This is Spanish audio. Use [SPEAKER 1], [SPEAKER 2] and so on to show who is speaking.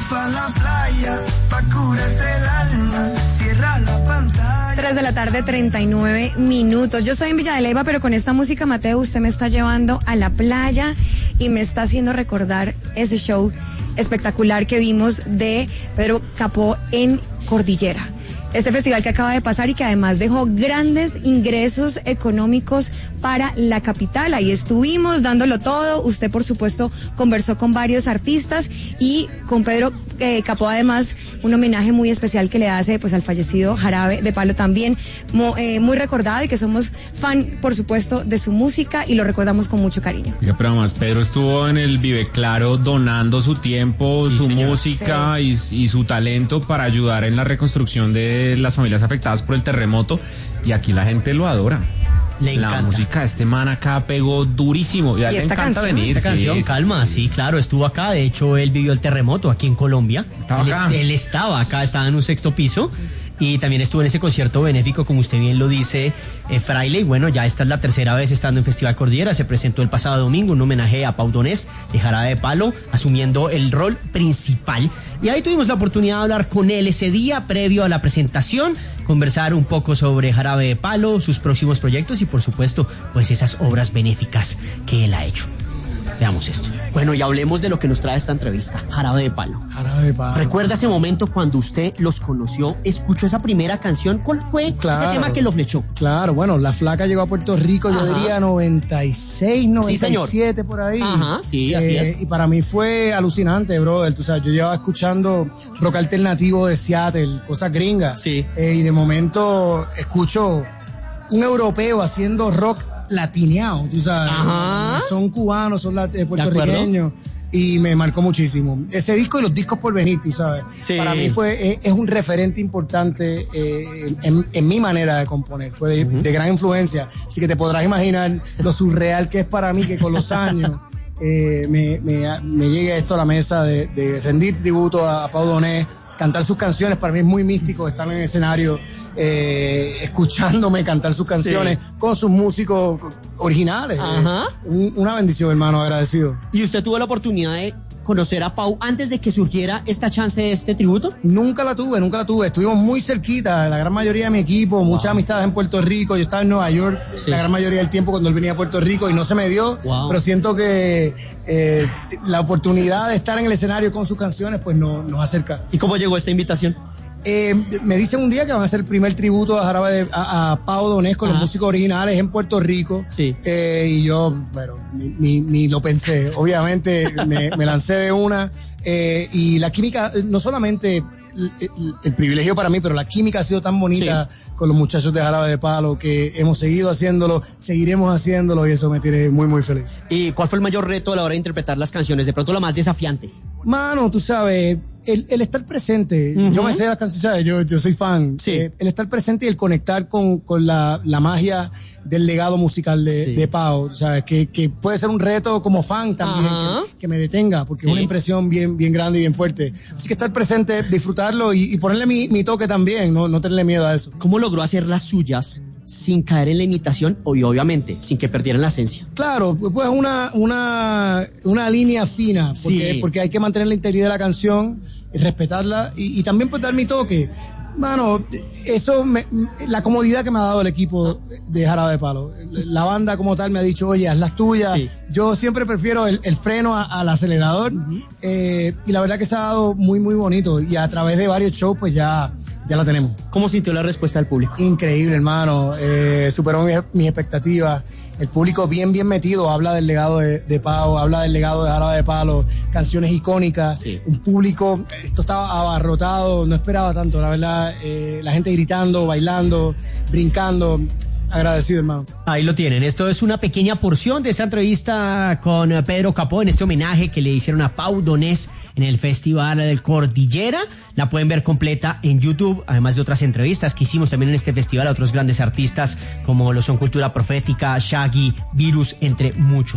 [SPEAKER 1] pa' la playa, pa' curarte el alma, cierra la pantalla.
[SPEAKER 2] 3 de la tarde, 39 minutos. Yo estoy en Villa de Leyva, pero con esta música, Mateo, usted me está llevando a la playa y me está haciendo recordar ese show espectacular que vimos de Pedro Capó en Cordillera. Este festival que acaba de pasar y que además dejó grandes ingresos económicos para la capital. Ahí estuvimos dándolo todo. Usted, por supuesto, conversó con varios artistas y con Pedro Capó, además, un homenaje muy especial que le hace pues al fallecido Jarabe de Palo también, muy recordado, y que somos fan, por supuesto, de su música y lo recordamos con mucho cariño.
[SPEAKER 3] Oiga, pero además Pedro estuvo en el Vive Claro donando su tiempo, sí, su señor. Música sí. y su talento para ayudar en la reconstrucción de las familias afectadas por el terremoto, y aquí la gente lo adora.
[SPEAKER 4] Le encanta.
[SPEAKER 3] La música de este man acá pegó durísimo. Ya le encanta venir.
[SPEAKER 4] Esta canción, sí, calma, sí, claro, estuvo acá. De hecho, él vivió el terremoto aquí en Colombia. Él estaba acá, estaba en un 6º piso. Y también estuvo en ese concierto benéfico, como usted bien lo dice, Fraile. Y bueno, ya esta es la tercera vez estando en Festival Cordillera. Se presentó el pasado domingo un homenaje a Pau Donés de Jarabe de Palo, asumiendo el rol principal. Y ahí tuvimos la oportunidad de hablar con él ese día, previo a la presentación, conversar un poco sobre Jarabe de Palo, sus próximos proyectos y, por supuesto, pues esas obras benéficas que él ha hecho. Veamos esto.
[SPEAKER 5] Bueno, y hablemos de lo que nos trae esta entrevista, Jarabe de Palo.
[SPEAKER 1] Jarabe de Palo.
[SPEAKER 5] ¿Recuerda ese momento cuando usted los conoció, escuchó esa primera canción? ¿Cuál fue ese tema que lo flechó?
[SPEAKER 1] Claro, bueno, La Flaca llegó a Puerto Rico, yo diría 96, 97, sí, por ahí.
[SPEAKER 5] Ajá, sí, así es.
[SPEAKER 1] Y para mí fue alucinante, brother. Tú sabes, yo llevaba escuchando rock alternativo de Seattle, cosas gringas.
[SPEAKER 5] Sí.
[SPEAKER 1] Y de momento escucho un europeo haciendo rock latineado, tú sabes.
[SPEAKER 5] Ajá.
[SPEAKER 1] Son cubanos, son puertorriqueños, y me marcó muchísimo. Ese disco y los discos por venir, tú sabes.
[SPEAKER 5] Sí.
[SPEAKER 1] Para mí es un referente importante en mi manera de componer. Fue de gran influencia. Así que te podrás imaginar lo surreal que es para mí que con los años me llegue esto a la mesa de rendir tributo a Pau Donés, cantar sus canciones. Para mí es muy místico estar en el escenario escuchándome cantar sus canciones, sí, con sus músicos originales.
[SPEAKER 5] Ajá.
[SPEAKER 1] Una bendición, hermano, agradecido.
[SPEAKER 5] ¿Y usted tuvo la oportunidad de conocer a Pau antes de que surgiera esta chance de este tributo?
[SPEAKER 1] Nunca la tuve. Estuvimos muy cerquita, la gran mayoría de mi equipo, muchas amistades en Puerto Rico. Yo estaba en Nueva York la gran mayoría del tiempo cuando él venía a Puerto Rico y no se me dio, pero siento que la oportunidad de estar en el escenario con sus canciones pues nos acerca.
[SPEAKER 5] ¿Y cómo llegó esta invitación?
[SPEAKER 1] Me dicen un día que van a hacer el primer tributo a Pau Donés con los músicos originales en Puerto Rico.
[SPEAKER 5] Sí.
[SPEAKER 1] Y yo, bueno, ni lo pensé. Obviamente me lancé de una. Y la química, no solamente el privilegio para mí, pero la química ha sido tan bonita con los muchachos de Jarabe de Palo, que hemos seguido haciéndolo, seguiremos haciéndolo, y eso me tiene muy, muy feliz.
[SPEAKER 5] ¿Y cuál fue el mayor reto a la hora de interpretar las canciones? De pronto la más desafiante.
[SPEAKER 1] Mano, tú sabes, el estar presente. Yo me sé las canciones, ¿sabes? Yo soy fan.
[SPEAKER 5] Sí.
[SPEAKER 1] El estar presente y el conectar con la magia del legado musical de Pau, ¿sabes? Que puede ser un reto como fan también, que me detenga, porque es una impresión bien grande y bien fuerte. Así que estar presente, disfrutarlo y ponerle mi toque también, no tenerle miedo a eso.
[SPEAKER 5] ¿Cómo logró hacer las suyas sin caer en la imitación y obviamente sin que perdieran la esencia?
[SPEAKER 1] Claro, pues una línea fina, porque hay que mantener la integridad de la canción, respetarla y también pues dar mi toque. Mano, eso la comodidad que me ha dado el equipo de Jarabe de Palo. La banda como tal me ha dicho, oye, haz las tuyas. Sí. Yo siempre prefiero el freno al acelerador. Y la verdad que se ha dado muy, muy bonito. Y a través de varios shows, pues ya la tenemos.
[SPEAKER 5] ¿Cómo sintió la respuesta del público?
[SPEAKER 1] Increíble, hermano. Superó mis expectativas. El público bien metido, habla del legado de Pau, habla del legado de Jarabe de Palo, canciones icónicas, un público, esto estaba abarrotado, no esperaba tanto, la verdad, la gente gritando, bailando, brincando. Agradecido, hermano.
[SPEAKER 4] Ahí lo tienen. Esto es una pequeña porción de esta entrevista con Pedro Capó en este homenaje que le hicieron a Pau Donés en el Festival del Cordillera. La pueden ver completa en YouTube, además de otras entrevistas que hicimos también en este festival a otros grandes artistas como lo son Cultura Profética, Shaggy, Virus, entre muchos.